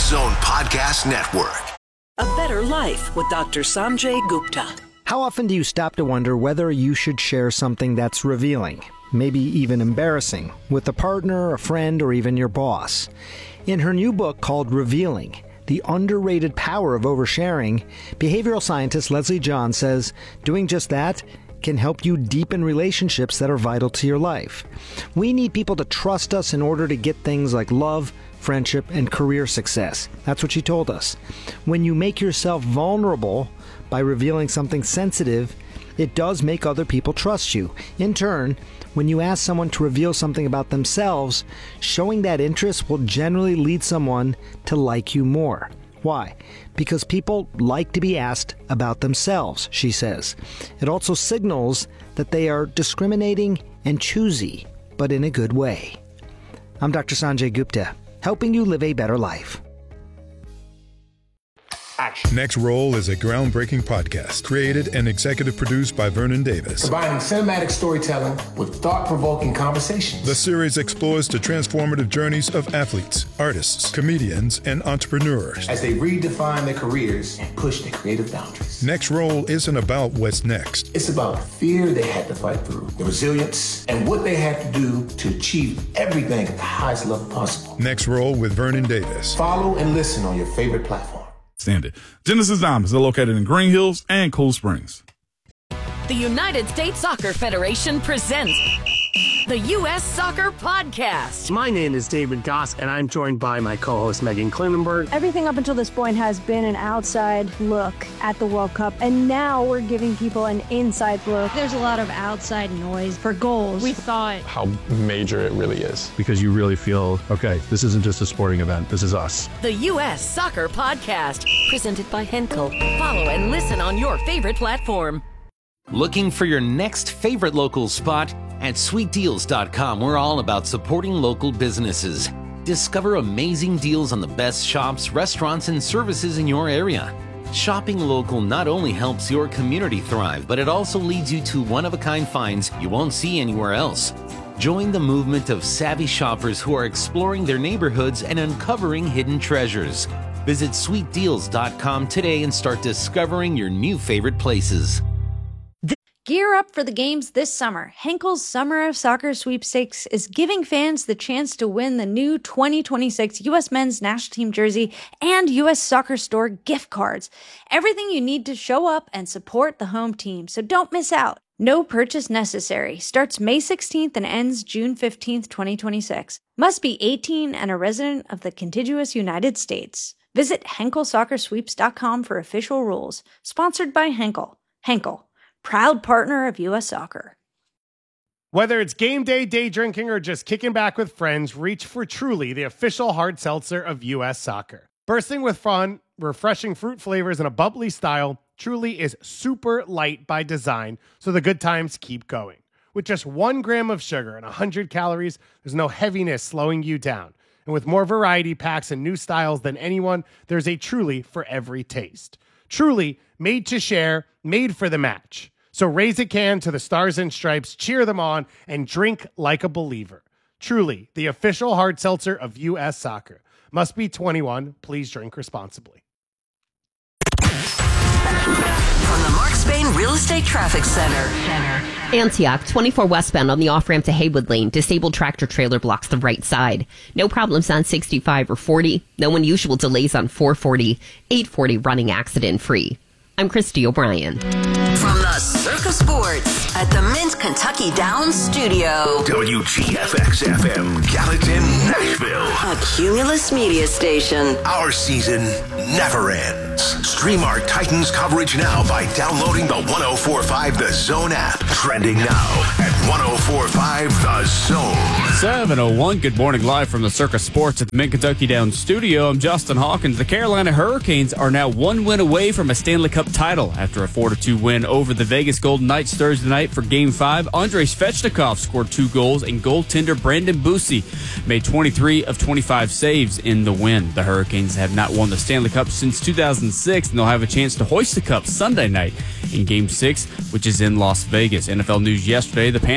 Zone Podcast Network. A Better Life with Dr. Sanjay Gupta. How often do you stop to wonder whether you should share something that's revealing, maybe even embarrassing, with a partner, a friend, or even your boss? In her new book called Revealing, The Underrated Power of Oversharing, behavioral scientist Leslie John says doing just that can help you deepen relationships that are vital to your life. We need people to trust us in order to get things like love, friendship, and career success. That's what she told us. When you make yourself vulnerable by revealing something sensitive, it does make other people trust you. In turn, when you ask someone to reveal something about themselves, showing that interest will generally lead someone to like you more. Why? Because people like to be asked about themselves, she says. It also signals that they are discriminating and choosy, but in a good way. I'm Dr. Sanjay Gupta, helping you live a better life. Action. Next Roll is a groundbreaking podcast created and executive produced by Vernon Davis. Combining cinematic storytelling with thought-provoking conversations. The series explores the transformative journeys of athletes, artists, comedians, and entrepreneurs as they redefine their careers and push their creative boundaries. Next Roll isn't about what's next. It's about the fear they had to fight through, the resilience, and what they had to do to achieve everything at the highest level possible. Next Roll with Vernon Davis. Follow and listen on your favorite platform. Standard. Genesis Diamonds are located in Green Hills and Cool Springs. The United States Soccer Federation presents the U.S. Soccer Podcast. My name is David Goss, and I'm joined by my co-host Megan Klinenberg. Everything up until this point has been an outside look at the World Cup, and now we're giving people an inside look. There's a lot of outside noise for goals. We thought how major it really is. Because you really feel, okay, this isn't just a sporting event, this is us. The U.S. Soccer Podcast, presented by Henkel. Follow and listen on your favorite platform. Looking for your next favorite local spot? At sweetdeals.com, we're all about supporting local businesses. Discover amazing deals on the best shops, restaurants, and services in your area. Shopping local not only helps your community thrive, but it also leads you to one-of-a-kind finds you won't see anywhere else. Join the movement of savvy shoppers who are exploring their neighborhoods and uncovering hidden treasures. Visit sweetdeals.com today and start discovering your new favorite places. Gear up for the games this summer. Henkel's Summer of Soccer Sweepstakes is giving fans the chance to win the new 2026 U.S. Men's National Team jersey and U.S. Soccer Store gift cards. Everything you need to show up and support the home team, so don't miss out. No purchase necessary. Starts May 16th and ends June 15th, 2026. Must be 18 and a resident of the contiguous United States. Visit HenkelSoccerSweeps.com for official rules. Sponsored by Henkel. Henkel, proud partner of U.S. Soccer. Whether it's game day, day drinking, or just kicking back with friends, reach for Truly, the official hard seltzer of U.S. Soccer. Bursting with fun, refreshing fruit flavors, and a bubbly style, Truly is super light by design, so the good times keep going. With just 1 gram of sugar and 100 calories, there's no heaviness slowing you down. And with more variety packs and new styles than anyone, there's a Truly for every taste. Truly, made to share, made for the match. So raise a can to the Stars and Stripes, cheer them on, and drink like a believer. Truly, the official hard seltzer of U.S. Soccer. Must be 21. Please drink responsibly. From the Mark Spain Real Estate Traffic Center. Antioch, 24 westbound on the off-ramp to Haywood Lane. Disabled tractor trailer blocks the right side. No problems on 65 or 40. No unusual delays on 440. 840 running accident-free. I'm Christy O'Brien. From the Circa Sports at the Mint Kentucky Downs Studio. WGFX-FM, Gallatin, Nashville. A Cumulus Media Station. Our season never ends. Stream our Titans coverage now by downloading the 104.5 The Zone app. Trending now at 104.5 The Zone. 7:01. Good morning, live from the Circa Sports at the Mint Kentucky Downs Studio. I'm Justin Hawkins. The Carolina Hurricanes are now 1 win away from a Stanley Cup title after a 4-2 win over the Vegas Golden Knights Thursday night for Game 5. Andrei Svechnikov scored 2 goals, and goaltender Brandon Bussi made 23 of 25 saves in the win. The Hurricanes have not won the Stanley Cup since 2006, and they'll have a chance to hoist the cup Sunday night in Game 6, which is in Las Vegas. NFL news yesterday, the Panthers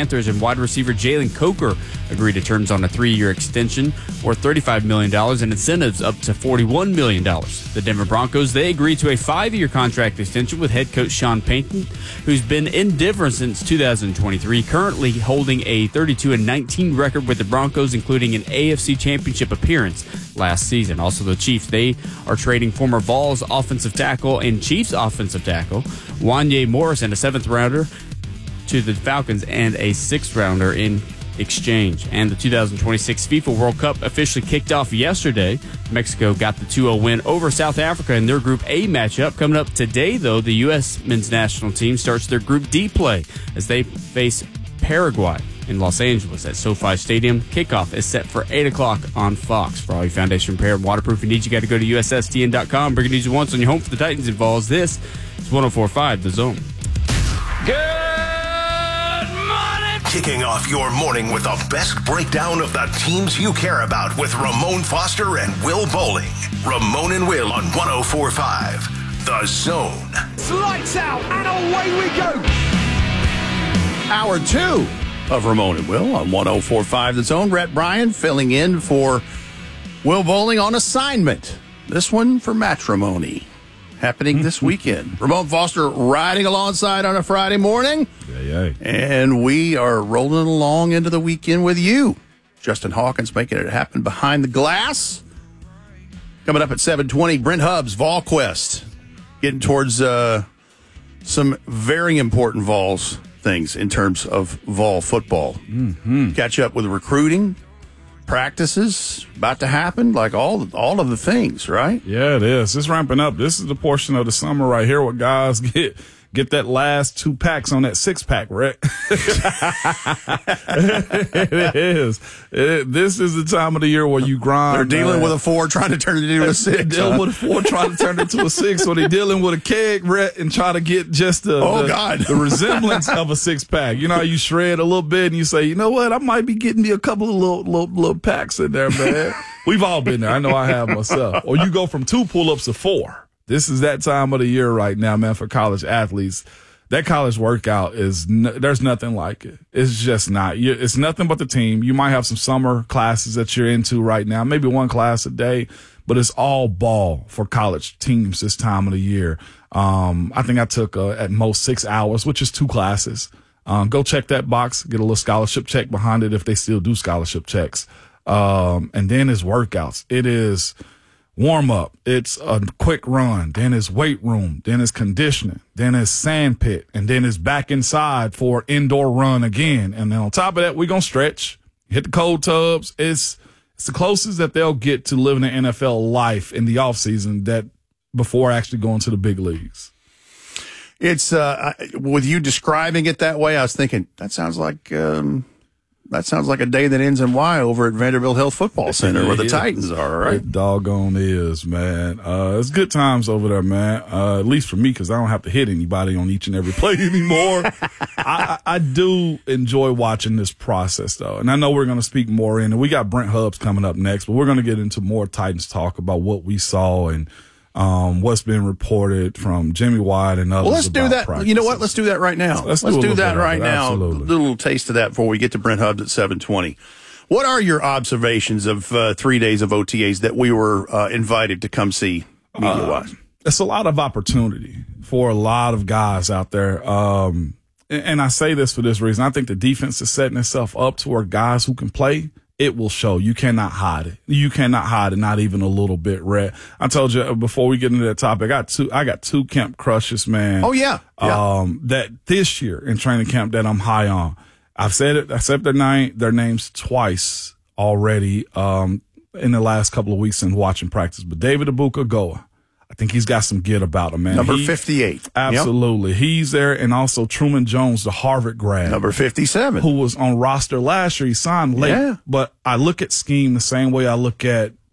Panthers and wide receiver Jalen Coker agreed to terms on a 3-year extension worth $35 million and incentives up to $41 million. The Denver Broncos, they agreed to a 5-year contract extension with head coach Sean Payton, who's been indifferent since 2023, currently holding a 32-19 record with the Broncos, including an AFC Championship appearance last season. Also, the Chiefs, they are trading former Vols offensive tackle and Chiefs offensive tackle Wanye Morris and a 7th-rounder to the Falcons and a 6th-rounder in exchange. And the 2026 FIFA World Cup officially kicked off yesterday. Mexico got the 2-0 win over South Africa in their Group A matchup. Coming up today, though, the U.S. men's national team starts their Group D play as they face Paraguay in Los Angeles at SoFi Stadium. Kickoff is set for 8 o'clock on Fox. For all your foundation repair and waterproofing needs, you got to go to USSTN.com. Breaking news once on your home for the Titans involves this. It's 104.5 The Zone. Good morning. Kicking off your morning with the best breakdown of the teams you care about with Ramon Foster and Will Bowling. Ramon and Will on 104.5 The Zone. Lights out and away we go. Hour 2 of Ramon and Will on 104.5 The Zone. Rhett Bryan filling in for Will Bowling on assignment. This one for matrimony, happening this weekend. Ramon Foster riding alongside on a Friday morning. Yeah. And we are rolling along into the weekend with you. Justin Hawkins making it happen behind the glass. Coming up at 7:20, Brent Hubbs, VolQuest. Getting towards some very important Vols things in terms of Vol football. Catch up with recruiting, practices about to happen, like all of the things, right? Yeah, it is. It's ramping up. This is the portion of the summer right here where guys get that last 2 packs on that 6-pack, right? It is. This is the time of the year where you grind. They're dealing with a 4, trying to turn it into a 6. Dealing with a 4, trying to turn it into a 6. So they're dealing with a keg, Rhett, and try to get just the resemblance of a 6-pack. You know how you shred a little bit and you say, you know what, I might be getting me a couple of little packs in there, man. We've all been there. I know I have myself. Or you go from 2 pull-ups to 4. This is that time of the year right now, man, for college athletes. That college workout there's nothing like it. It's just not. It's nothing but the team. You might have some summer classes that you're into right now, maybe 1 class a day, but it's all ball for college teams this time of the year. I think I took at most 6 hours, which is 2 classes. Go check that box, get a little scholarship check behind it if they still do scholarship checks. And then it's workouts. It is warm up. It's a quick run. Then it's weight room. Then it's conditioning. Then it's sand pit. And then it's back inside for an indoor run again. And then on top of that, we're going to stretch, hit the cold tubs. It's the closest that they'll get to living an NFL life in the offseason that before actually going to the big leagues. It's with you describing it that way, I was thinking that sounds like a day that ends in Y over at Vanderbilt Health Football Center where the Titans are, right? It doggone is, man. It's good times over there, man. At least for me, because I don't have to hit anybody on each and every play anymore. I do enjoy watching this process, though. And I know we're going to speak more in it. We got Brent Hubbs coming up next, but we're going to get into more Titans talk about what we saw and what's been reported from Jimmy White and others. Well, let's do that. Practices. You know what? Let's do that right now. Let's do that right now. Absolutely. Do a little taste of that before we get to Brent Hubbs at 7:20. What are your observations of 3 days of OTAs that we were invited to come see media-wise? It's a lot of opportunity for a lot of guys out there. And I say this for this reason. I think the defense is setting itself up to where guys who can play, it will show. You cannot hide it. You cannot hide it, not even a little bit, Rhett. I told you before we get into that topic, I got 2 camp crushes, man. Oh, yeah. That this year in training camp that I'm high on. I've said it. I said their names twice already in the last couple of weeks in watching practice. But David Abuka-Goa, I think he's got some get about him, man. Number 58. Absolutely. Yep. He's there. And also Truman Jones, the Harvard grad. Number 57. Who was on roster last year. He signed late. Yeah. But I look at scheme the same way I look at